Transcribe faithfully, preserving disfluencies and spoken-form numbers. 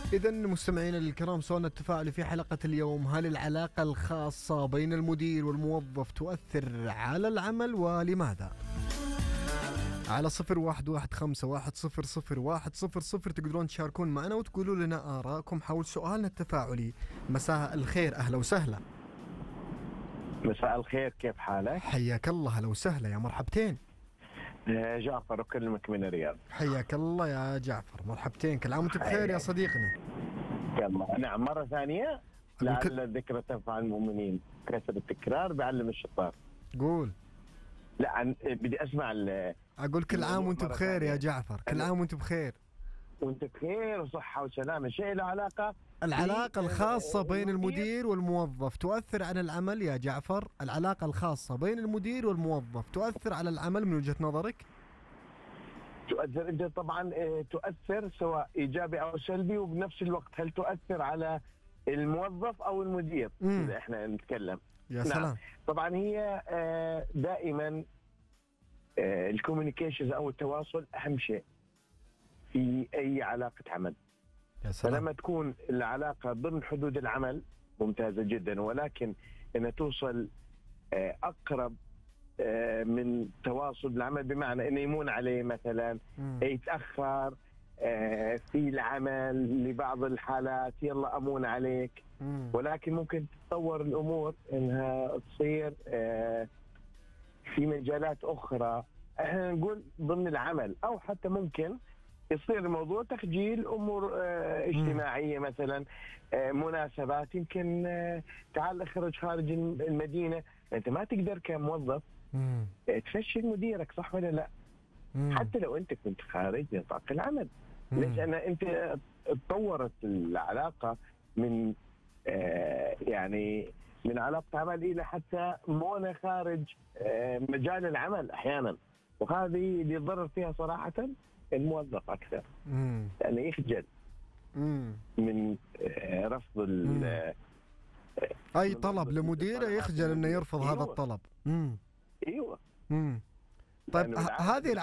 إذا مستمعينا الكرام، سؤالنا التفاعلي في حلقة اليوم: هل العلاقة الخاصة بين المدير والموظف تؤثر على العمل ولماذا؟ على صفر واحد واحد خمسة واحد صفر صفر واحد صفر صفر تقدرون تشاركون معنا وتقولوا لنا آراءكم حول سؤالنا التفاعلي. مساء الخير، أهلا وسهلا. مساء الخير، كيف حالك؟ حياك الله، أهلا وسهلا، يا مرحبتين. جعفر أكلمك من الرياض. حياك الله يا جعفر، مرحبتين، كل عام وانت بخير يا صديقنا. يلا نعم، مرة ثانية، لعل الذكرى تنفع المؤمنين، كثر التكرار بعلم الشطار. قول. لا بدي أسمع. أقول كل عام وانت بخير يا جعفر، كل عام وانت بخير. وانت بخير وصحة وسلامة. شيء له علاقة، العلاقة الخاصة بين المدير والموظف تؤثر على العمل يا جعفر. العلاقة الخاصة بين المدير والموظف تؤثر على العمل من وجهة نظرك؟ تؤثر طبعا، تؤثر سواء إيجابي أو سلبي، وبنفس الوقت هل تؤثر على الموظف أو المدير؟ إذا احنا نتكلم يا سلام. نعم. طبعا هي دائما الكوميونيكيشنز أو التواصل أهم شيء في أي علاقة عمل. يا سلام. فلما تكون العلاقة ضمن حدود العمل ممتازة جدا، ولكن أنها توصل أقرب من تواصل بالعمل، بمعنى أنه يمون عليه مثلا، يتأخر في العمل لبعض الحالات، يلا أمون عليك. مم. ولكن ممكن تتطور الأمور أنها تصير في مجالات أخرى، احنا نقول ضمن العمل، أو حتى ممكن يصير الموضوع تخجيل أمور اه اجتماعية مثلا، اه مناسبات، يمكن اه تعال اخرج خارج المدينة، أنت ما تقدر كموظف اه تفشل مديرك، صح ولا لا؟ مم. حتى لو أنت كنت خارج نطاق العمل. ليش؟ أن أنت تطورت العلاقة من اه يعني من علاقة عمل إلى حتى مونة خارج اه مجال العمل أحيانا، وهذه اللي يضرر فيها صراحة الموظف أكثر، مم. لأنه يخجل مم. من رفض ال أي طلب لمديره، يخجل إنه يرفض أيوة. هذا الطلب. مم. أيوة. مم. طيب هذه